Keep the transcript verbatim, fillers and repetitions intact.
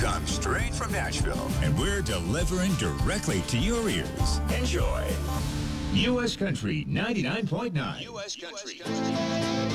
come straight from Nashville. And we're delivering directly to your ears. Enjoy. U S Country ninety-nine point nine. U S Country.